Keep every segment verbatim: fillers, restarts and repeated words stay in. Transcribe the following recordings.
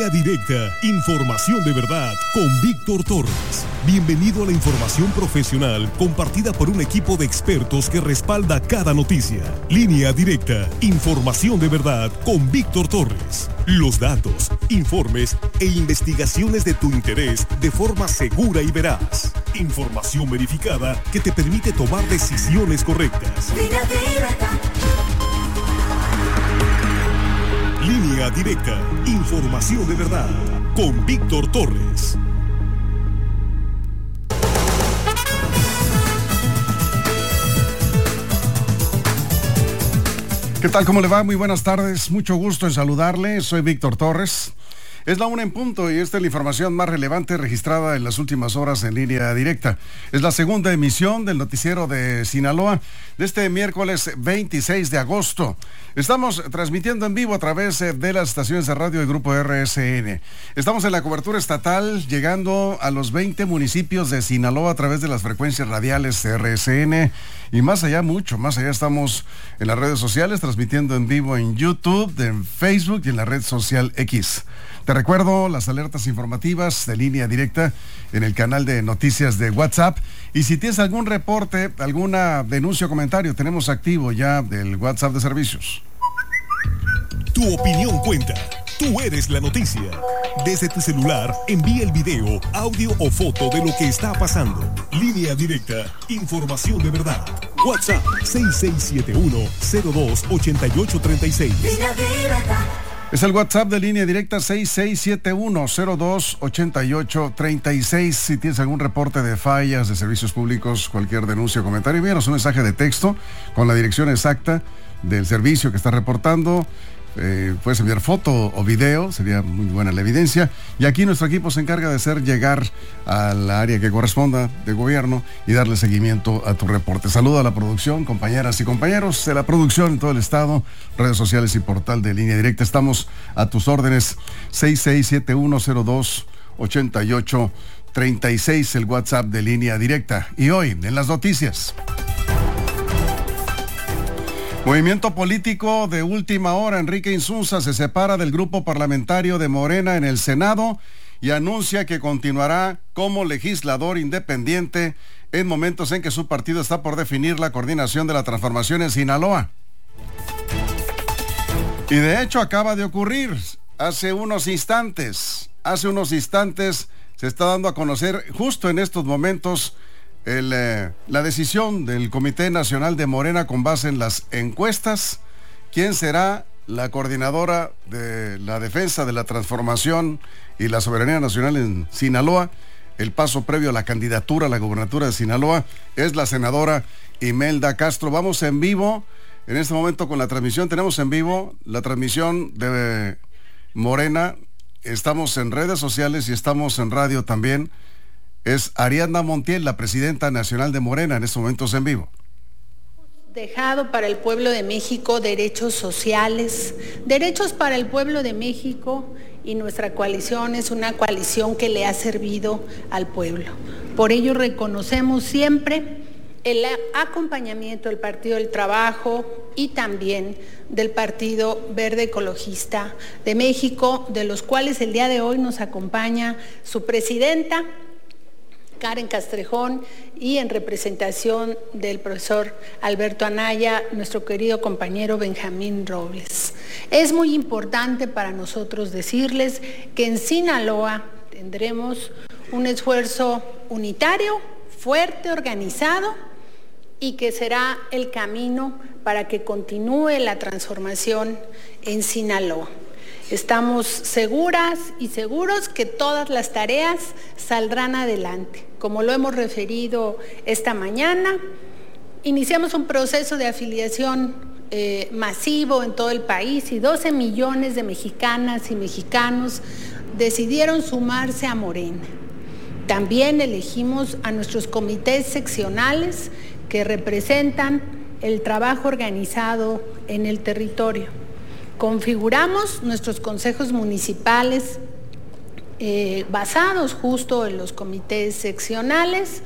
Línea directa, información de verdad con Víctor Torres. Bienvenido a la información profesional compartida por un equipo de expertos que respalda cada noticia. Línea directa, información de verdad con Víctor Torres. Los datos, informes e investigaciones de tu interés de forma segura y veraz. Información verificada que te permite tomar decisiones correctas. Línea directa. Línea directa, información de verdad, con Víctor Torres. ¿Qué tal? ¿Cómo le va? Muy buenas tardes, mucho gusto en saludarle, soy Víctor Torres. Es la una en punto y esta es la información más relevante registrada en las últimas horas en Línea Directa. Es la segunda emisión del noticiero de Sinaloa de este miércoles veintiséis de agosto. Estamos transmitiendo en vivo a través de las estaciones de radio del Grupo R S N. Estamos en la cobertura estatal, llegando a los veinte municipios de Sinaloa a través de las frecuencias radiales de R S N. Y más allá, mucho más allá, estamos en las redes sociales, transmitiendo en vivo en YouTube, en Facebook y en la red social X. Te recuerdo las alertas informativas de Línea Directa en el canal de noticias de WhatsApp. Y si tienes algún reporte, alguna denuncia o comentario, tenemos activo ya del WhatsApp de servicios. Tu opinión cuenta. Tú eres la noticia. Desde tu celular, envía el video, audio o foto de lo que está pasando. Línea Directa, información de verdad. WhatsApp seis seis siete uno, cero dos, ocho ocho tres seis. Línea directa. Es el WhatsApp de Línea Directa seis seis siete uno, cero dos, ocho ocho tres seis. Si tienes algún reporte de fallas de servicios públicos, cualquier denuncia o comentario, envíanos un mensaje de texto con la dirección exacta del servicio que está reportando. Eh, puedes enviar foto o video, sería muy buena la evidencia. Y aquí nuestro equipo se encarga de hacer llegar al área que corresponda de gobierno y darle seguimiento a tu reporte. Saludo a la producción, compañeras y compañeros de la producción en todo el estado, redes sociales y portal de Línea Directa. Estamos a tus órdenes. Seis seis siete uno, cero dos, ocho ocho tres seis, el WhatsApp de Línea Directa. Y hoy, en las noticias: movimiento político de última hora. Enrique Insunza se separa del grupo parlamentario de Morena en el Senado y anuncia que continuará como legislador independiente en momentos en que su partido está por definir la coordinación de la transformación en Sinaloa. Y de hecho acaba de ocurrir hace unos instantes, hace unos instantes se está dando a conocer justo en estos momentos El, eh, la decisión del Comité Nacional de Morena con base en las encuestas. ¿Quién será la coordinadora de la defensa de la transformación y la soberanía nacional en Sinaloa? El paso previo a la candidatura a la gobernatura de Sinaloa es la senadora Imelda Castro. Vamos en vivo en este momento con la transmisión. Tenemos en vivo la transmisión de Morena. Estamos en redes sociales y estamos en radio también. Es Ariadna Montiel, la presidenta nacional de Morena, en estos momentos en vivo. Dejado para el pueblo de México derechos sociales, derechos para el pueblo de México, y nuestra coalición es una coalición que le ha servido al pueblo. Por ello reconocemos siempre el acompañamiento del Partido del Trabajo y también del Partido Verde Ecologista de México, de los cuales el día de hoy nos acompaña su presidenta, Karen Castrejón, y en representación del profesor Alberto Anaya, nuestro querido compañero Benjamín Robles. Es muy importante para nosotros decirles que en Sinaloa tendremos un esfuerzo unitario, fuerte, organizado, y que será el camino para que continúe la transformación en Sinaloa. Estamos seguras y seguros que todas las tareas saldrán adelante. Como lo hemos referido esta mañana, iniciamos un proceso de afiliación eh, masivo en todo el país y doce millones de mexicanas y mexicanos decidieron sumarse a Morena. También elegimos a nuestros comités seccionales que representan el trabajo organizado en el territorio. Configuramos nuestros consejos municipales eh, basados justo en los comités seccionales,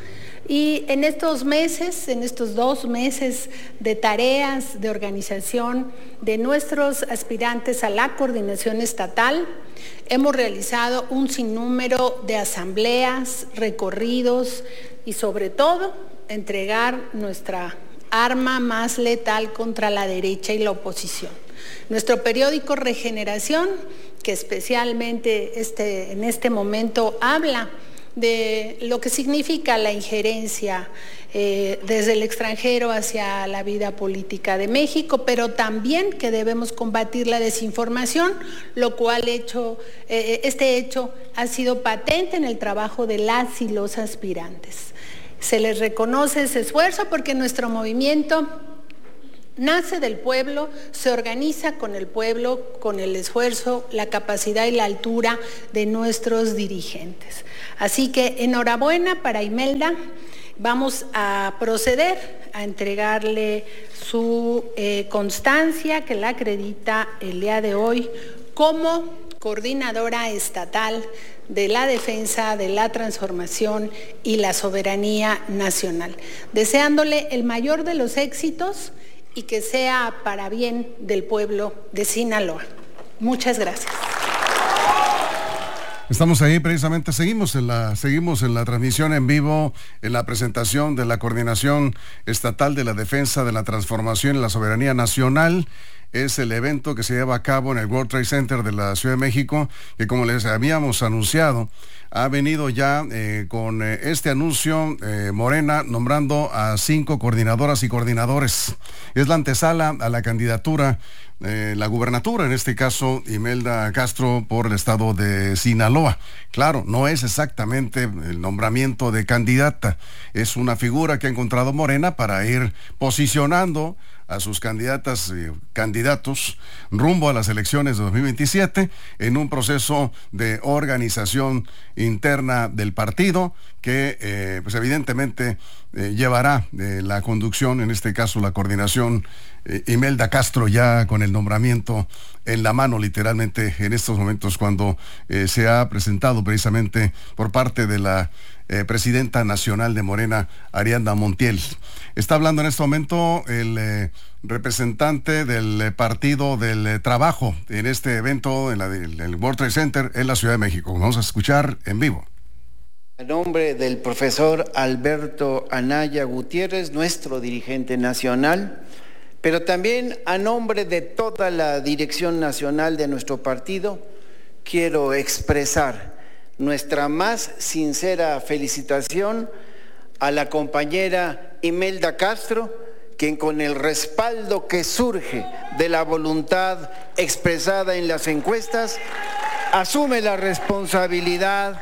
Y en estos meses, en estos dos meses de tareas de organización de nuestros aspirantes a la coordinación estatal, hemos realizado un sinnúmero de asambleas, recorridos y sobre todo entregar nuestra arma más letal contra la derecha y la oposición. Nuestro periódico Regeneración, que especialmente este, en este momento habla de lo que significa la injerencia eh, desde el extranjero hacia la vida política de México, pero también que debemos combatir la desinformación, lo cual hecho, eh, este hecho ha sido patente en el trabajo de las y los aspirantes. Se les reconoce ese esfuerzo porque nuestro movimiento nace del pueblo, se organiza con el pueblo, con el esfuerzo, la capacidad y la altura de nuestros dirigentes. Así que enhorabuena para Imelda. Vamos a proceder a entregarle su eh, constancia que la acredita el día de hoy como coordinadora estatal de la defensa de la transformación y la soberanía nacional, deseándole el mayor de los éxitos y que sea para bien del pueblo de Sinaloa. Muchas gracias. Estamos ahí precisamente, seguimos en la, seguimos en la transmisión en vivo, en la presentación de la Coordinación Estatal de la Defensa de la Transformación y la Soberanía Nacional. Es el evento que se lleva a cabo en el World Trade Center de la Ciudad de México, que como les habíamos anunciado, ha venido ya eh, con eh, este anuncio eh, Morena nombrando a cinco coordinadoras y coordinadores. Es la antesala a la candidatura, eh, la gubernatura, en este caso Imelda Castro por el estado de Sinaloa. Claro, no es exactamente el nombramiento de candidata, es una figura que ha encontrado Morena para ir posicionando a sus candidatas y candidatos rumbo a las elecciones de dos mil veintisiete en un proceso de organización interna del partido que eh, pues evidentemente eh, llevará eh, la conducción, en este caso la coordinación, eh, Imelda Castro, ya con el nombramiento en la mano literalmente en estos momentos, cuando eh, se ha presentado precisamente por parte de la Eh, presidenta nacional de Morena, Ariadna Montiel. Está hablando en este momento el eh, representante del eh, Partido del eh, Trabajo en este evento en la, el, el World Trade Center en la Ciudad de México. Vamos a escuchar en vivo. En nombre del profesor Alberto Anaya Gutiérrez, nuestro dirigente nacional, pero también a nombre de toda la dirección nacional de nuestro partido, quiero expresar nuestra más sincera felicitación a la compañera Imelda Castro, quien con el respaldo que surge de la voluntad expresada en las encuestas, asume la responsabilidad,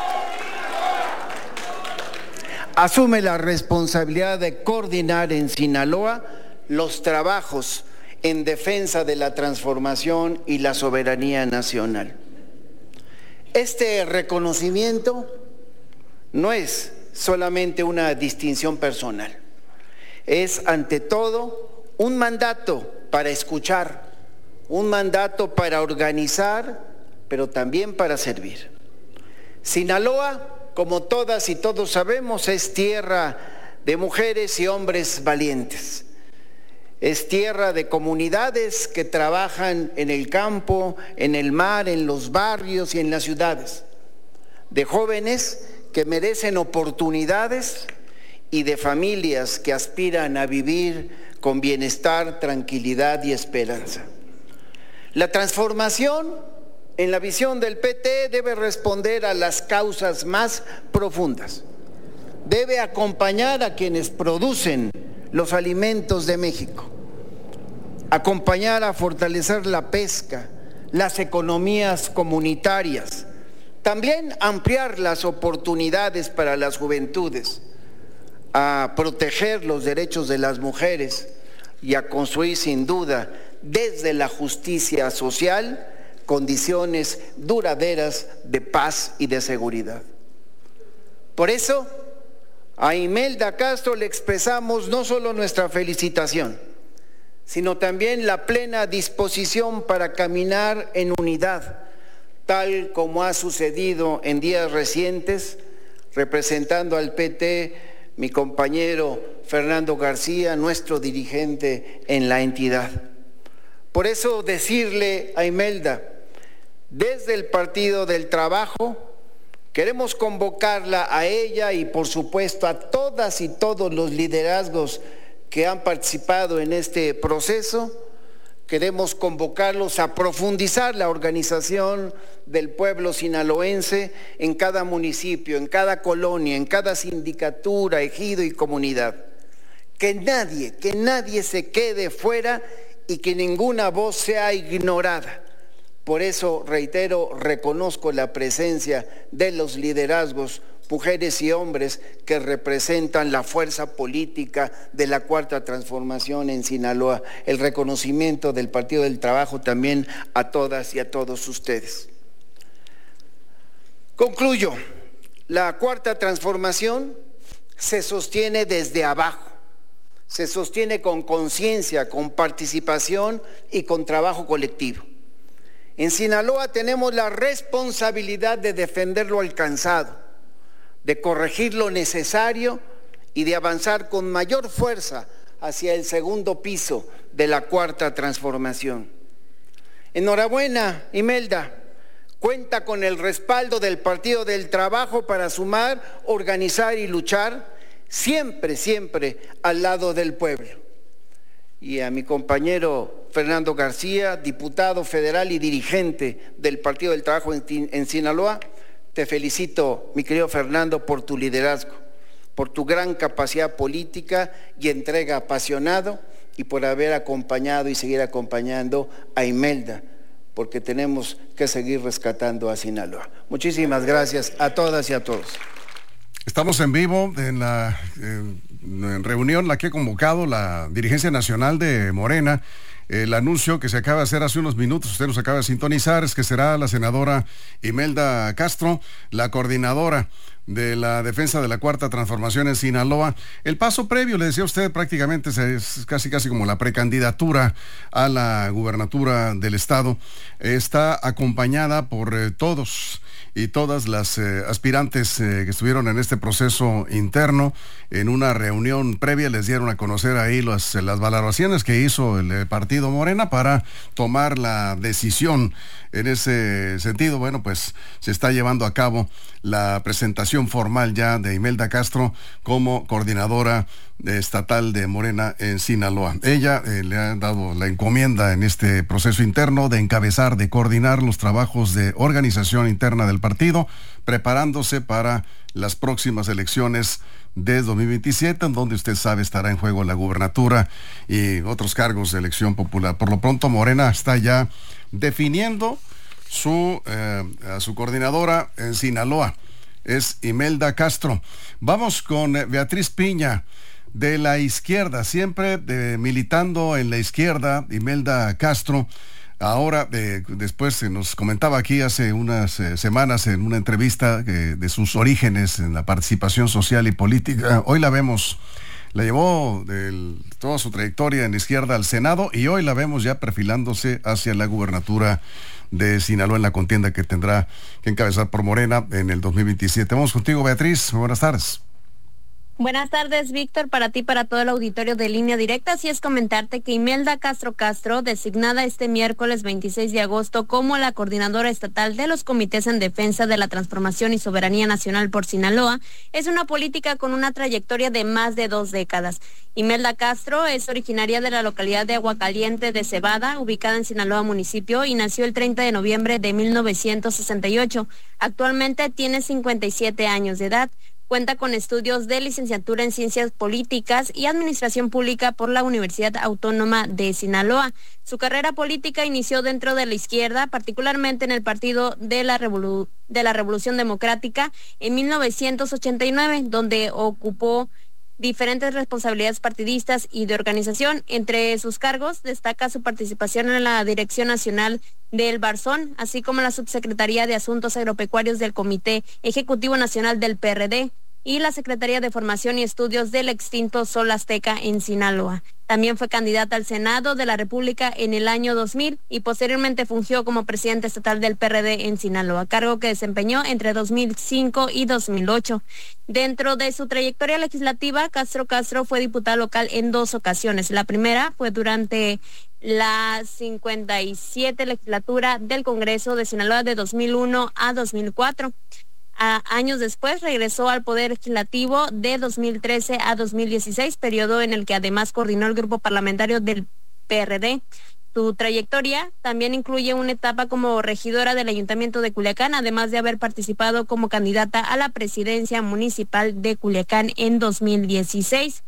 asume la responsabilidad de coordinar en Sinaloa los trabajos en defensa de la transformación y la soberanía nacional. Este reconocimiento no es solamente una distinción personal, es ante todo un mandato para escuchar, un mandato para organizar, pero también para servir. Sinaloa, como todas y todos sabemos, es tierra de mujeres y hombres valientes. Es tierra de comunidades que trabajan en el campo, en el mar, en los barrios y en las ciudades. De jóvenes que merecen oportunidades y de familias que aspiran a vivir con bienestar, tranquilidad y esperanza. La transformación, en la visión del P T, debe responder a las causas más profundas. Debe acompañar a quienes producen los alimentos de México, acompañar a fortalecer la pesca, las economías comunitarias, también ampliar las oportunidades para las juventudes, a proteger los derechos de las mujeres y a construir sin duda desde la justicia social condiciones duraderas de paz y de seguridad. Por eso, a Imelda Castro le expresamos no solo nuestra felicitación, sino también la plena disposición para caminar en unidad, tal como ha sucedido en días recientes, representando al P T mi compañero Fernando García, nuestro dirigente en la entidad. Por eso decirle a Imelda, desde el Partido del Trabajo, queremos convocarla a ella y por supuesto a todas y todos los liderazgos que han participado en este proceso. Queremos convocarlos a profundizar la organización del pueblo sinaloense en cada municipio, en cada colonia, en cada sindicatura, ejido y comunidad. Que nadie, que nadie se quede fuera y que ninguna voz sea ignorada. Por eso, reitero, reconozco la presencia de los liderazgos, mujeres y hombres que representan la fuerza política de la Cuarta Transformación en Sinaloa. El reconocimiento del Partido del Trabajo también a todas y a todos ustedes. Concluyo. La Cuarta Transformación se sostiene desde abajo. Se sostiene con conciencia, con participación y con trabajo colectivo. En Sinaloa tenemos la responsabilidad de defender lo alcanzado, de corregir lo necesario y de avanzar con mayor fuerza hacia el segundo piso de la Cuarta Transformación. Enhorabuena, Imelda. Cuenta con el respaldo del Partido del Trabajo para sumar, organizar y luchar siempre, siempre al lado del pueblo. Y a mi compañero Fernando García, diputado federal y dirigente del Partido del Trabajo en, en Sinaloa, te felicito, mi querido Fernando, por tu liderazgo, por tu gran capacidad política y entrega apasionado y por haber acompañado y seguir acompañando a Imelda, porque tenemos que seguir rescatando a Sinaloa. Muchísimas gracias a todas y a todos. Estamos en vivo en la eh, en reunión la que ha convocado la dirigencia nacional de Morena. El anuncio que se acaba de hacer hace unos minutos, usted nos acaba de sintonizar, es que será la senadora Imelda Castro, la coordinadora de la defensa de la Cuarta Transformación en Sinaloa. El paso previo, le decía usted, prácticamente es casi casi como la precandidatura a la gubernatura del estado. Está acompañada por eh, todos y todas las eh, aspirantes eh, que estuvieron en este proceso interno. En una reunión previa les dieron a conocer ahí las, las valoraciones que hizo el eh, partido Morena para tomar la decisión. En ese sentido, bueno, pues se está llevando a cabo la presentación formal ya de Imelda Castro como coordinadora estatal de Morena en Sinaloa. Ella eh, le ha dado la encomienda en este proceso interno de encabezar, de coordinar los trabajos de organización interna del partido, preparándose para las próximas elecciones de dos mil veintisiete, en donde usted sabe estará en juego la gubernatura y otros cargos de elección popular. Por lo pronto, Morena está ya definiendo su, eh, a su coordinadora en Sinaloa. Es Imelda Castro. Vamos con eh, Beatriz Piña, de la izquierda, siempre eh, militando en la izquierda, Imelda Castro. Ahora, eh, después se nos comentaba aquí hace unas eh, semanas en una entrevista eh, de sus orígenes en la participación social y política. Hoy la vemos, la llevó de toda su trayectoria en la izquierda al Senado y hoy la vemos ya perfilándose hacia la gubernatura de Sinaloa en la contienda que tendrá que encabezar por Morena en el dos mil veintisiete. Vamos contigo, Beatriz. Buenas tardes. Buenas tardes, Víctor, para ti, para todo el auditorio de Línea Directa. Así es, comentarte que Imelda Castro Castro, designada este miércoles veintiséis de agosto como la coordinadora estatal de los comités en defensa de la transformación y soberanía nacional por Sinaloa, es una política con una trayectoria de más de dos décadas. Imelda Castro es originaria de la localidad de Aguacaliente de Cebada, ubicada en Sinaloa municipio, y nació el treinta de noviembre de mil novecientos sesenta y ocho. Actualmente tiene cincuenta y siete años de edad. Cuenta con estudios de licenciatura en Ciencias Políticas y Administración Pública por la Universidad Autónoma de Sinaloa. Su carrera política inició dentro de la izquierda, particularmente en el Partido de la, Revolu- de la Revolución Democrática en mil novecientos ochenta y nueve, donde ocupó diferentes responsabilidades partidistas y de organización. Entre sus cargos destaca su participación en la Dirección Nacional del Barzón, así como la Subsecretaría de Asuntos Agropecuarios del Comité Ejecutivo Nacional del P R D. y la Secretaría de Formación y Estudios del extinto Sol Azteca en Sinaloa. También fue candidata al Senado de la República en el año dos mil y posteriormente fungió como presidenta estatal del P R D en Sinaloa, cargo que desempeñó entre dos mil cinco y dos mil ocho. Dentro de su trayectoria legislativa, Castro Castro fue diputada local en dos ocasiones. La primera fue durante la cincuenta y siete legislatura del Congreso de Sinaloa de dos mil uno a dos mil cuatro. A años después regresó al Poder Legislativo de dos mil trece a dos mil dieciséis, periodo en el que además coordinó el grupo parlamentario del P R D. Su trayectoria también incluye una etapa como regidora del Ayuntamiento de Culiacán, además de haber participado como candidata a la presidencia municipal de Culiacán en dos mil dieciséis.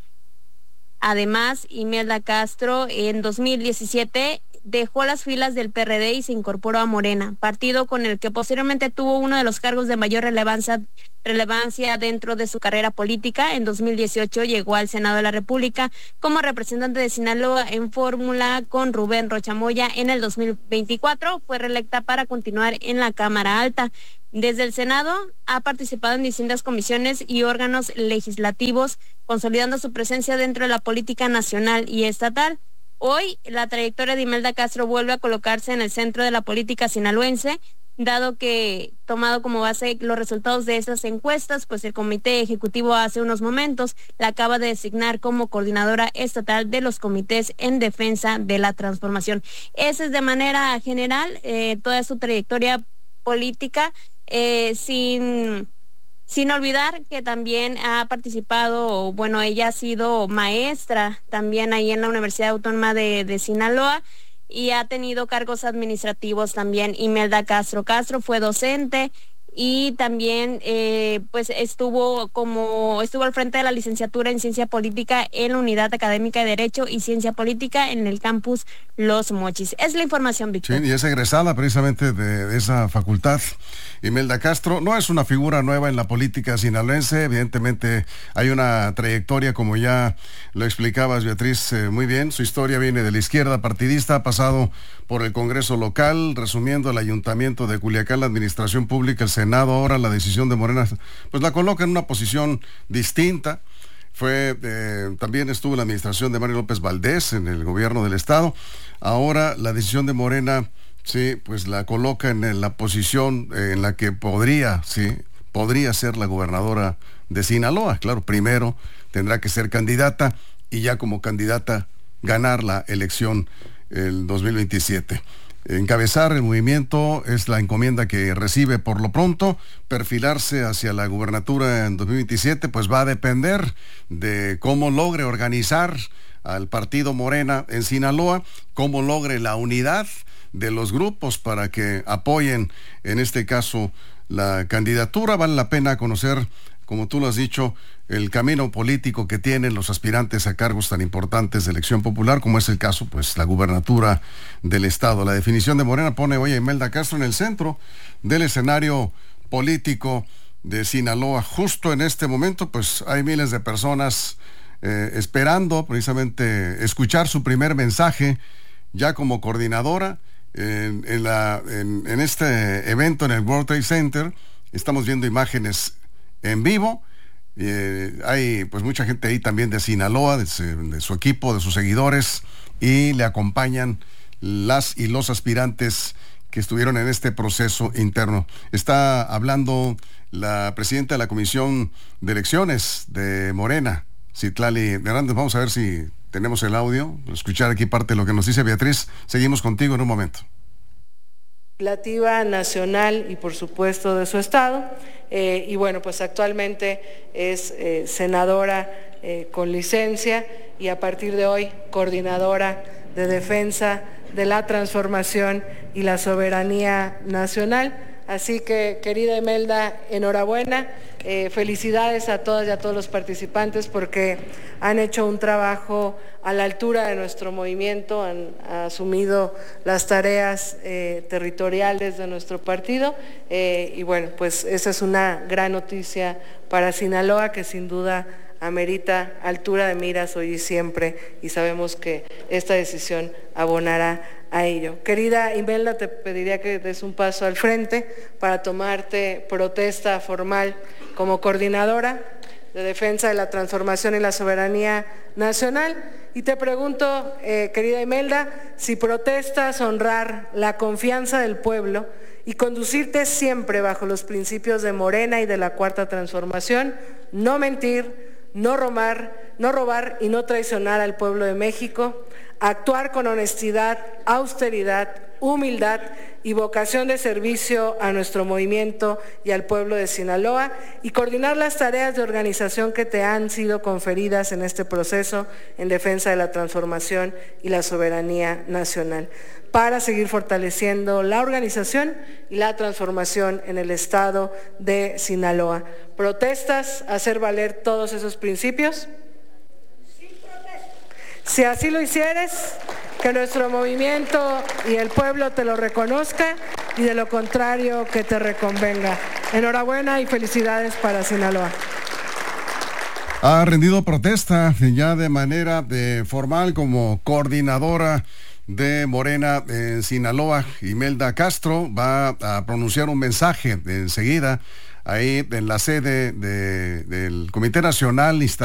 Además, Imelda Castro en dos mil diecisiete dejó las filas del P R D y se incorporó a Morena, partido con el que posteriormente tuvo uno de los cargos de mayor relevancia, relevancia dentro de su carrera política. En dos mil dieciocho llegó al Senado de la República como representante de Sinaloa en fórmula con Rubén Rocha Moya. En el dos mil veinticuatro fue reelecta para continuar en la Cámara Alta. Desde el Senado ha participado en distintas comisiones y órganos legislativos, consolidando su presencia dentro de la política nacional y estatal. Hoy, la trayectoria de Imelda Castro vuelve a colocarse en el centro de la política sinaloense, dado que, tomado como base los resultados de esas encuestas, pues el Comité Ejecutivo hace unos momentos la acaba de designar como coordinadora estatal de los comités en defensa de la transformación. Esa es de manera general eh, toda su trayectoria política, eh, sin... Sin olvidar que también ha participado, bueno, ella ha sido maestra también ahí en la Universidad Autónoma de, de Sinaloa y ha tenido cargos administrativos también. Imelda Castro Castro fue docente y también eh, pues estuvo como estuvo al frente de la licenciatura en Ciencia Política en la Unidad Académica de Derecho y Ciencia Política en el campus Los Mochis. Es la información, Víctor. Sí, y es egresada precisamente de, de esa facultad. Imelda Castro no es una figura nueva en la política sinaloense, evidentemente hay una trayectoria, como ya lo explicabas, Beatriz, eh, muy bien. Su historia viene de la izquierda partidista, ha pasado por el Congreso local, resumiendo el Ayuntamiento de Culiacán, la Administración Pública, el Senado. Ahora la decisión de Morena pues la coloca en una posición distinta. Fue eh, también estuvo en la administración de Mario López Valdés en el gobierno del estado. Ahora la decisión de Morena sí pues la coloca en la posición en la que podría sí podría ser la gobernadora de Sinaloa. Claro, primero tendrá que ser candidata y ya como candidata ganar la elección el dos mil veintisiete. Encabezar el movimiento es la encomienda que recibe por lo pronto. Perfilarse hacia la gubernatura en dos mil veintisiete pues va a depender de cómo logre organizar al partido Morena en Sinaloa, cómo logre la unidad de los grupos para que apoyen en este caso la candidatura. Vale la pena conocer, como tú lo has dicho, el camino político que tienen los aspirantes a cargos tan importantes de elección popular, como es el caso, pues, la gubernatura del estado. La definición de Morena pone hoy a Imelda Castro en el centro del escenario político de Sinaloa. Justo en este momento, pues, hay miles de personas eh, esperando precisamente escuchar su primer mensaje ya como coordinadora en, en, la, en, en este evento en el World Trade Center. Estamos viendo imágenes en vivo. Eh, hay pues mucha gente ahí también de Sinaloa, de, de su equipo, de sus seguidores, y le acompañan las y los aspirantes que estuvieron en este proceso interno. Está hablando la presidenta de la Comisión de Elecciones de Morena, Citlali Hernández. Vamos a ver si tenemos el audio, escuchar aquí parte de lo que nos dice Beatriz. Seguimos contigo en un momento. Legislativa nacional y por supuesto de su estado, eh, y bueno, pues actualmente es eh, senadora eh, con licencia y a partir de hoy coordinadora de defensa de la transformación y la soberanía nacional. Así que, querida Imelda, enhorabuena, eh, felicidades a todas y a todos los participantes porque han hecho un trabajo a la altura de nuestro movimiento, han, han asumido las tareas eh, territoriales de nuestro partido eh, y bueno, pues esa es una gran noticia para Sinaloa que sin duda amerita altura de miras hoy y siempre y sabemos que esta decisión abonará a ello. Querida Imelda, te pediría que des un paso al frente para tomarte protesta formal como coordinadora de Defensa de la Transformación y la Soberanía Nacional. Y te pregunto, eh, querida Imelda, si protestas honrar la confianza del pueblo y conducirte siempre bajo los principios de Morena y de la Cuarta Transformación, no mentir, no robar, no robar y no traicionar al pueblo de México, actuar con honestidad, austeridad, humildad y vocación de servicio a nuestro movimiento y al pueblo de Sinaloa, y coordinar las tareas de organización que te han sido conferidas en este proceso en defensa de la transformación y la soberanía nacional, para seguir fortaleciendo la organización y la transformación en el estado de Sinaloa. ¿Protestas hacer valer todos esos principios? Si así lo hicieres, que nuestro movimiento y el pueblo te lo reconozca, y de lo contrario, que te reconvenga. Enhorabuena y felicidades para Sinaloa. Ha rendido protesta ya de manera de formal como coordinadora de Morena en Sinaloa. Imelda Castro va a pronunciar un mensaje de enseguida ahí en la sede de, del Comité Nacional instalado